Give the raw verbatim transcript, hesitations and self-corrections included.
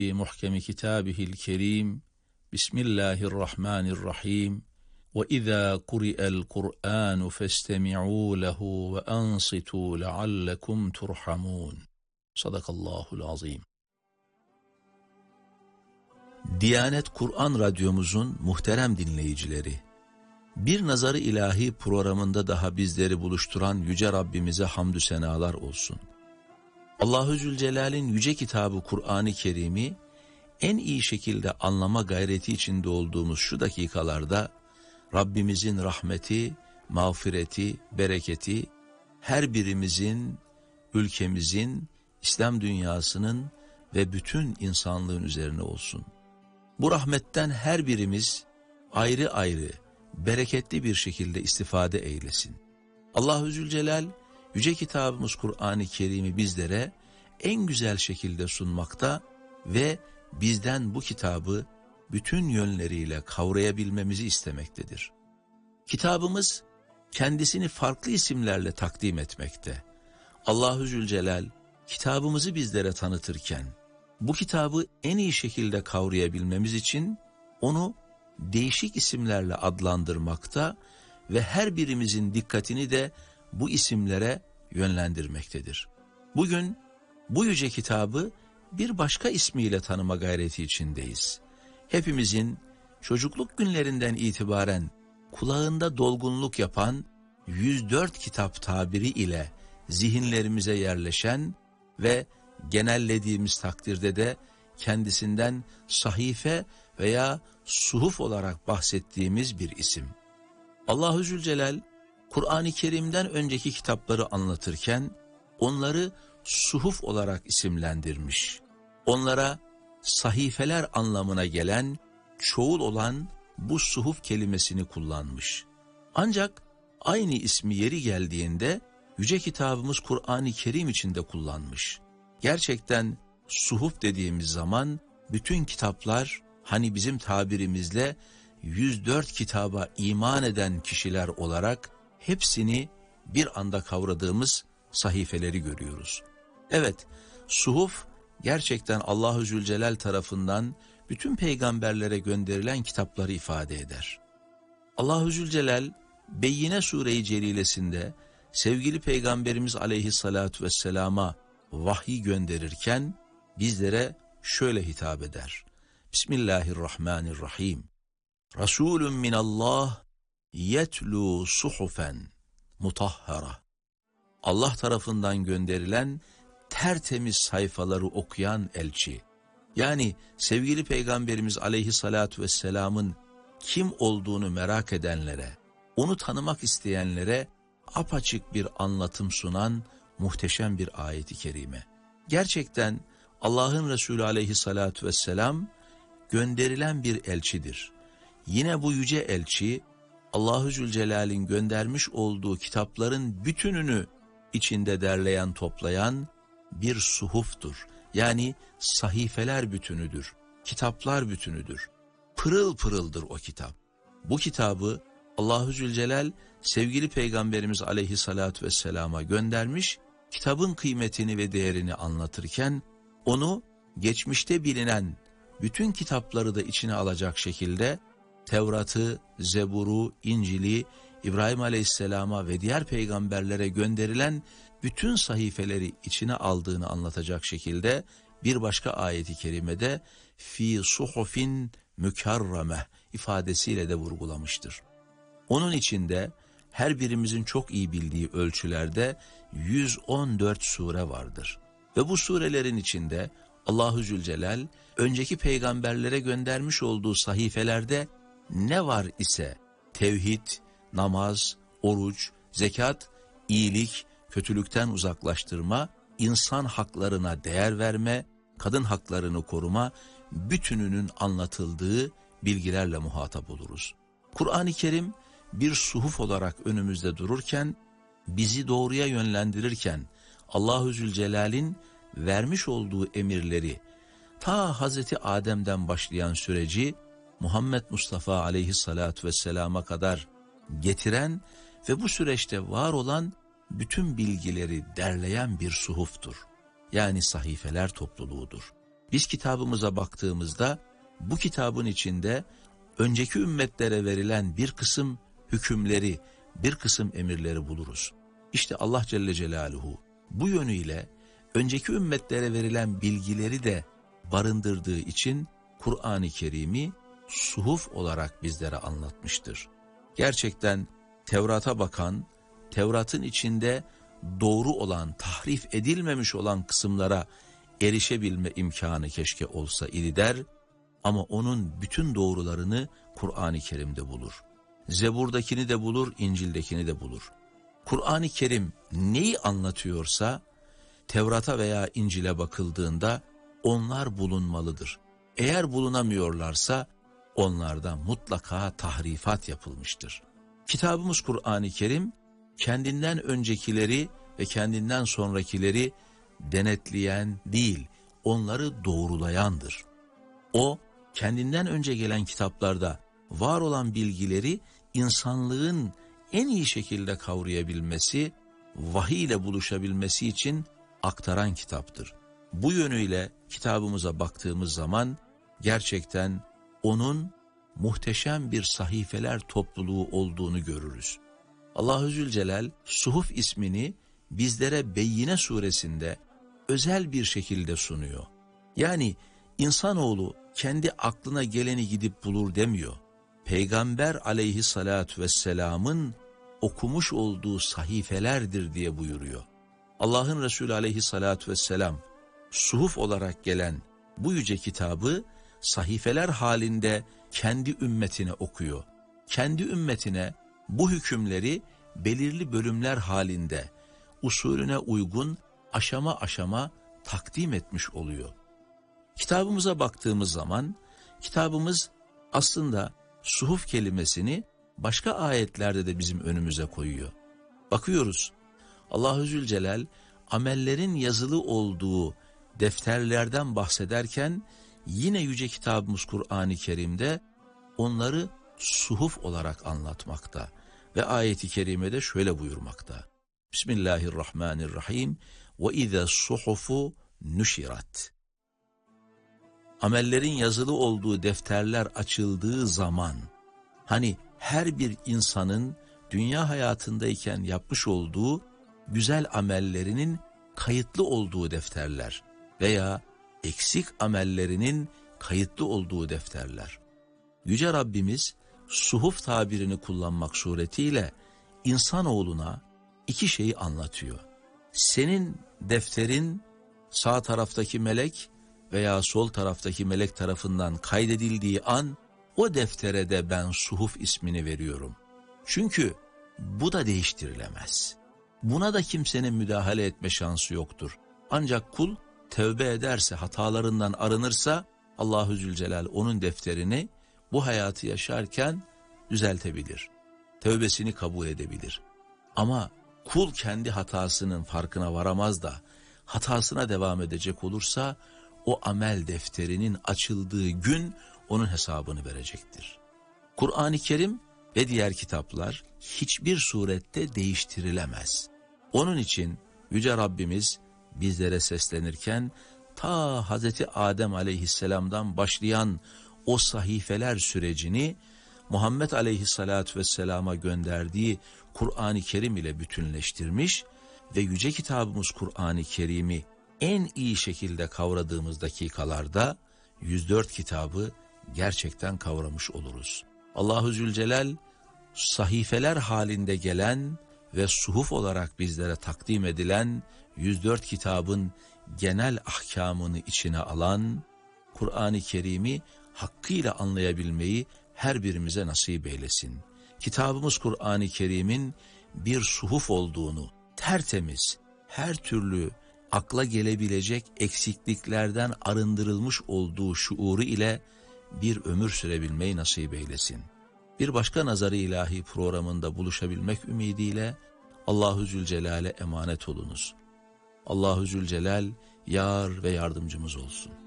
في محكم كتابه الكريم بسم الله الرحمن الرحيم وإذا قرئ القرآن فاستمعوا له وأنصتوا لعلكم ترحمون. Sadakallahul azim. Diyanet Kur'an Radyomuzun muhterem dinleyicileri, Bir Nazar-ı İlahi programında daha bizleri buluşturan Yüce Rabbimize hamdü senalar olsun. Allahü Zülcelal'in yüce kitabı Kur'an-ı Kerim'i en iyi şekilde anlama gayreti içinde olduğumuz şu dakikalarda Rabbimizin rahmeti, mağfireti, bereketi her birimizin, ülkemizin, İslam dünyasının ve bütün insanlığın üzerine olsun. Bu rahmetten her birimiz ayrı ayrı, bereketli bir şekilde istifade eylesin. Allahü Zülcelal, yüce kitabımız Kur'an-ı Kerim'i bizlere en güzel şekilde sunmakta ve bizden bu kitabı bütün yönleriyle kavrayabilmemizi istemektedir. Kitabımız kendisini farklı isimlerle takdim etmekte. Allahü Zülcelal kitabımızı bizlere tanıtırken bu kitabı en iyi şekilde kavrayabilmemiz için onu değişik isimlerle adlandırmakta ve her birimizin dikkatini de bu isimlere yönlendirmektedir. Bugün bu yüce kitabı bir başka ismiyle tanıma gayreti içindeyiz. Hepimizin çocukluk günlerinden itibaren kulağında dolgunluk yapan yüz dört kitap tabiri ile zihinlerimize yerleşen ve genellediğimiz takdirde de kendisinden sahife veya suhuf olarak bahsettiğimiz bir isim. Allahü Zülcelal Kur'an-ı Kerim'den önceki kitapları anlatırken onları suhuf olarak isimlendirmiş. Onlara sahifeler anlamına gelen, çoğul olan bu suhuf kelimesini kullanmış. Ancak aynı ismi yeri geldiğinde yüce kitabımız Kur'an-ı Kerim içinde kullanmış. Gerçekten suhuf dediğimiz zaman bütün kitaplar, hani bizim tabirimizle yüz dört kitaba iman eden kişiler olarak hepsini bir anda kavradığımız sahifeleri görüyoruz. Evet, suhuf gerçekten Allahü Zülcelal tarafından bütün peygamberlere gönderilen kitapları ifade eder. Allahü Zülcelal Beyyine Sure-i Celilesinde sevgili Peygamberimiz Aleyhissalatu vesselama vahiy gönderirken bizlere şöyle hitap eder. Bismillahirrahmanirrahim. Resulün minallah yetlu suhufen mutahhara. Allah tarafından gönderilen tertemiz sayfaları okuyan elçi. Yani sevgili Peygamberimiz Aleyhissalatu vesselamın kim olduğunu merak edenlere, onu tanımak isteyenlere apaçık bir anlatım sunan muhteşem bir ayet-i kerime. Gerçekten Allah'ın Resulü Aleyhissalatu vesselam gönderilen bir elçidir. Yine bu yüce elçi Allahü Zülcelal'in göndermiş olduğu kitapların bütününü içinde derleyen, toplayan bir suhuftur. Yani sahifeler bütünüdür, kitaplar bütünüdür. Pırıl pırıldır o kitap. Bu kitabı Allahü Zülcelal sevgili Peygamberimiz Aleyhissalatu vesselama göndermiş, kitabın kıymetini ve değerini anlatırken onu geçmişte bilinen bütün kitapları da içine alacak şekilde Tevrat'ı, Zebur'u, İncil'i, İbrahim Aleyhisselam'a ve diğer peygamberlere gönderilen bütün sahifeleri içine aldığını anlatacak şekilde bir başka ayeti kerimede fi suhufin mükerreme ifadesiyle de vurgulamıştır. Onun içinde her birimizin çok iyi bildiği ölçülerde yüz on dört sure vardır. Ve bu surelerin içinde Allahü Zülcelal önceki peygamberlere göndermiş olduğu sahifelerde ne var ise tevhid, namaz, oruç, zekat, iyilik, kötülükten uzaklaştırma, insan haklarına değer verme, kadın haklarını koruma, bütününün anlatıldığı bilgilerle muhatap oluruz. Kur'an-ı Kerim bir suhuf olarak önümüzde dururken, bizi doğruya yönlendirirken, Allahü Zülcelal'in vermiş olduğu emirleri, ta Hazreti Adem'den başlayan süreci, Muhammed Mustafa Aleyhissalatu vesselama kadar getiren ve bu süreçte var olan bütün bilgileri derleyen bir suhuftur. Yani sahifeler topluluğudur. Biz kitabımıza baktığımızda bu kitabın içinde önceki ümmetlere verilen bir kısım hükümleri, bir kısım emirleri buluruz. İşte Allah Celle Celaluhu bu yönüyle önceki ümmetlere verilen bilgileri de barındırdığı için Kur'an-ı Kerim'i suhuf olarak bizlere anlatmıştır. Gerçekten Tevrat'a bakan, Tevrat'ın içinde doğru olan, tahrif edilmemiş olan kısımlara erişebilme imkanı keşke olsa idi der, ama onun bütün doğrularını Kur'an-ı Kerim'de bulur. Zebur'dakini de bulur, İncil'dekini de bulur. Kur'an-ı Kerim neyi anlatıyorsa Tevrat'a veya İncil'e bakıldığında onlar bulunmalıdır. Eğer bulunamıyorlarsa onlarda mutlaka tahrifat yapılmıştır. Kitabımız Kur'an-ı Kerim kendinden öncekileri ve kendinden sonrakileri denetleyen değil, onları doğrulayandır. O, kendinden önce gelen kitaplarda var olan bilgileri insanlığın en iyi şekilde kavrayabilmesi, vahiy ile buluşabilmesi için aktaran kitaptır. Bu yönüyle kitabımıza baktığımız zaman gerçekten onun muhteşem bir sahifeler topluluğu olduğunu görürüz. Allah-u Zülcelal Suhuf ismini bizlere Beyyine suresinde özel bir şekilde sunuyor. Yani insanoğlu kendi aklına geleni gidip bulur demiyor. Peygamber aleyhissalatu vesselamın okumuş olduğu sahifelerdir diye buyuruyor. Allah'ın Resulü aleyhissalatu vesselam suhuf olarak gelen bu yüce kitabı sahifeler halinde kendi ümmetine okuyor. Kendi ümmetine bu hükümleri belirli bölümler halinde usulüne uygun aşama aşama takdim etmiş oluyor. Kitabımıza baktığımız zaman kitabımız aslında suhuf kelimesini başka ayetlerde de bizim önümüze koyuyor. Bakıyoruz, Allah-u Zülcelal amellerin yazılı olduğu defterlerden bahsederken yine yüce kitabımız Kur'an-ı Kerim'de onları suhuf olarak anlatmakta ve ayet-i kerimede şöyle buyurmakta. Bismillahirrahmanirrahim. Ve ize suhufu nuşirat. Amellerin yazılı olduğu defterler açıldığı zaman, hani her bir insanın dünya hayatındayken yapmış olduğu güzel amellerinin kayıtlı olduğu defterler veya eksik amellerinin kayıtlı olduğu defterler. Yüce Rabbimiz suhuf tabirini kullanmak suretiyle insanoğluna iki şeyi anlatıyor. Senin defterin sağ taraftaki melek veya sol taraftaki melek tarafından kaydedildiği an o deftere de ben suhuf ismini veriyorum. Çünkü bu da değiştirilemez. Buna da kimsenin müdahale etme şansı yoktur. Ancak kul tevbe ederse, hatalarından arınırsa Allah-u Zülcelal onun defterini bu hayatı yaşarken düzeltebilir. Tevbesini kabul edebilir. Ama kul kendi hatasının farkına varamaz da hatasına devam edecek olursa o amel defterinin açıldığı gün onun hesabını verecektir. Kur'an-ı Kerim ve diğer kitaplar hiçbir surette değiştirilemez. Onun için Yüce Rabbimiz bizlere seslenirken ta Hazreti Adem aleyhisselamdan başlayan o sahifeler sürecini Muhammed aleyhissalatu vesselama gönderdiği Kur'an-ı Kerim ile bütünleştirmiş ve yüce kitabımız Kur'an-ı Kerim'i en iyi şekilde kavradığımız dakikalarda yüz dört kitabı gerçekten kavramış oluruz. Allah-u Zülcelal sahifeler halinde gelen ve suhuf olarak bizlere takdim edilen yüz dört kitabın genel ahkamını içine alan Kur'an-ı Kerim'i hakkıyla anlayabilmeyi her birimize nasip eylesin. Kitabımız Kur'an-ı Kerim'in bir suhuf olduğunu, tertemiz, her türlü akla gelebilecek eksikliklerden arındırılmış olduğu şuuru ile bir ömür sürebilmeyi nasip eylesin. Bir başka Nazar-ı İlahi programında buluşabilmek ümidiyle Allah-u Zülcelal'e emanet olunuz. Allah-u Zülcelal yar ve yardımcımız olsun.